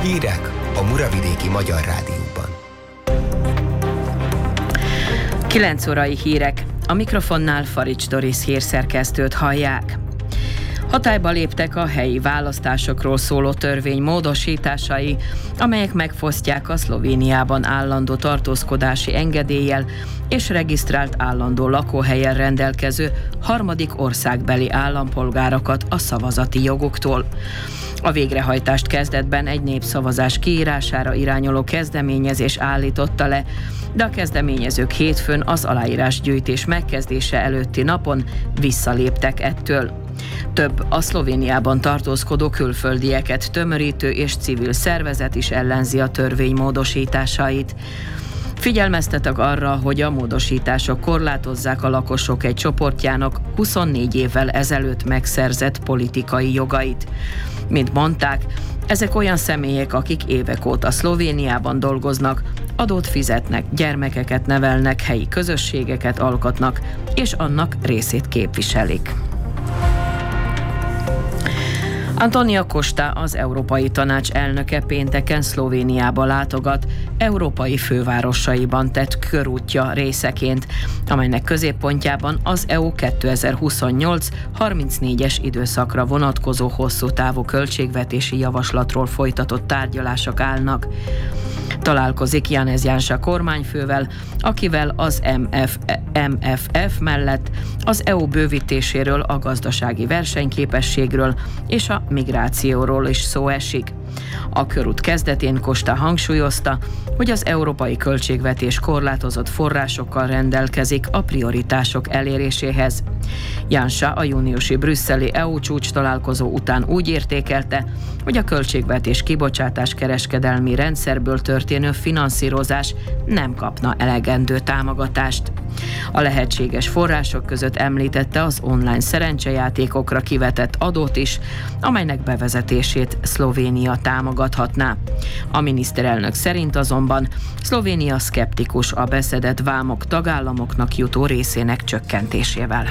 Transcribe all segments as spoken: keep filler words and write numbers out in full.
Hírek a Muravidéki Magyar Rádióban. kilenc órai hírek. A mikrofonnál Farics Doris hírszerkesztőt hallják. Hatályba léptek a helyi választásokról szóló törvény módosításai, amelyek megfosztják a Szlovéniában állandó tartózkodási engedéllyel és regisztrált állandó lakóhelyen rendelkező harmadik országbeli állampolgárokat a szavazati joguktól. A végrehajtást kezdetben egy népszavazás kiírására irányuló kezdeményezés állította le, de a kezdeményezők hétfőn az aláírásgyűjtés megkezdése előtti napon visszaléptek ettől. Több a Szlovéniában tartózkodó külföldieket tömörítő és civil szervezet is ellenzi a törvény módosításait. Figyelmeztetek arra, hogy a módosítások korlátozzák a lakosok egy csoportjának huszonnégy évvel ezelőtt megszerzett politikai jogait. Mint mondták, ezek olyan személyek, akik évek óta Szlovéniában dolgoznak, adót fizetnek, gyermekeket nevelnek, helyi közösségeket alkotnak, és annak részét képviselik. Antonio Costa, az Európai Tanács elnöke pénteken Szlovéniába látogat, európai fővárosaiban tett körútja részeként, amelynek középpontjában az é u kétezer-huszonnyolc harmincnégyes időszakra vonatkozó hosszú távú költségvetési javaslatról folytatott tárgyalások állnak. Találkozik Janez Janša kormányfővel, akivel az em ef ef mellett az é u bővítéséről, a gazdasági versenyképességről és a migrációról is szó esik. A körút kezdetén Costa hangsúlyozta, hogy az európai költségvetés korlátozott forrásokkal rendelkezik a prioritások eléréséhez. Janša a júniusi brüsszeli é u csúcs találkozó után úgy értékelte, hogy a költségvetés kibocsátás kereskedelmi rendszerből történő finanszírozás nem kapna elegendő támogatást. A lehetséges források között említette az online szerencsejátékokra kivetett adót is, amelynek bevezetését Szlovénia támogathatná. A miniszterelnök szerint azonban Szlovénia szkeptikus a beszedett vámok tagállamoknak jutó részének csökkentésével.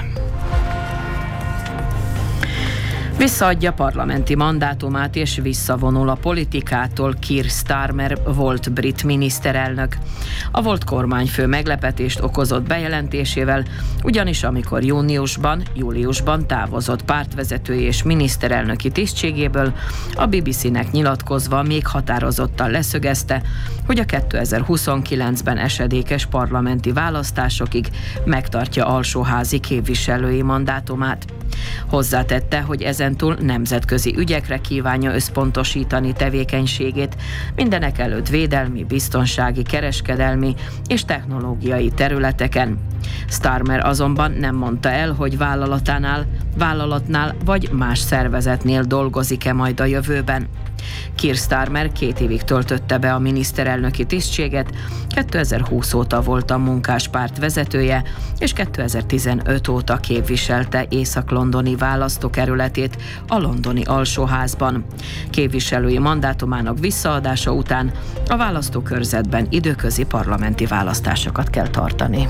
Visszaadja parlamenti mandátumát és visszavonul a politikától Keir Starmer volt brit miniszterelnök. A volt kormányfő meglepetést okozott bejelentésével, ugyanis amikor júniusban, júliusban távozott pártvezetői és miniszterelnöki tisztségéből, a bé bé cé-nek nyilatkozva még határozottan leszögezte, hogy a kétezer-huszonkilencben esedékes parlamenti választásokig megtartja alsóházi képviselői mandátumát. Hozzátette, hogy ezentúl nemzetközi ügyekre kívánja összpontosítani tevékenységét, mindenek előtt védelmi, biztonsági, kereskedelmi és technológiai területeken. Starmer azonban nem mondta el, hogy vállalatánál, vállalatnál vagy más szervezetnél dolgozik-e majd a jövőben. Keir Starmer két évig töltötte be a miniszterelnöki tisztséget, kétezer-húsz óta volt a munkáspárt vezetője, és kétezer-tizenöt óta képviselte észak-londoni választókerületét a londoni alsóházban. Képviselői mandátumának visszaadása után a választókörzetben időközi parlamenti választásokat kell tartani.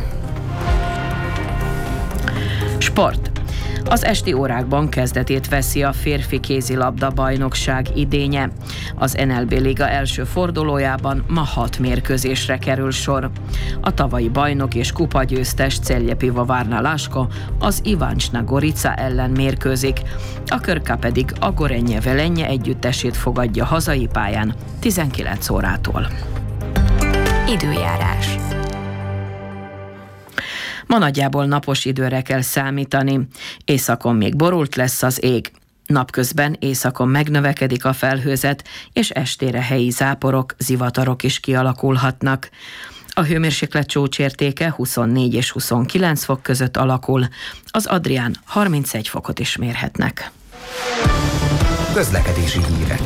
Sport. Az esti órákban kezdetét veszi a férfi kézilabda bajnokság idénye. Az en el bé Liga első fordulójában ma hat mérkőzésre kerül sor. A tavalyi bajnok és kupagyőztes Celje Pivovarna Laško az Ivančna Gorica ellen mérkőzik. A Krka pedig a Gorenje Velenje együttesét fogadja hazai pályán tizenkilenc órától. Időjárás. Ma nagyjából napos időre kell számítani. Északon még borult lesz az ég. Napközben északon megnövekedik a felhőzet, és estére helyi záporok, zivatarok is kialakulhatnak. A hőmérséklet csúcsértéke huszonnégy és huszonkilenc fok között alakul, az Adrián harmincegy fokot is mérhetnek. Közlekedési hírek.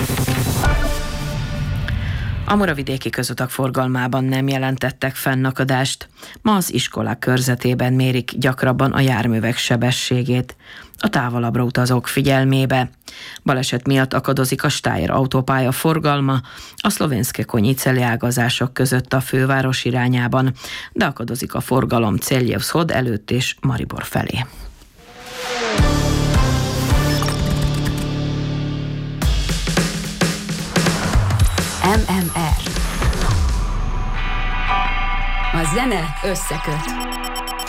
A muravidéki közutak forgalmában nem jelentettek fennakadást. Ma az iskolák körzetében mérik gyakrabban a járművek sebességét. A távolabbra utazók figyelmébe. Baleset miatt akadozik a Steyr autópálya forgalma a Szlovenské Konjice leágazások között a főváros irányában, de akadozik a forgalom Celjevszhod előtt és Maribor felé. em em er. A zene összeköt.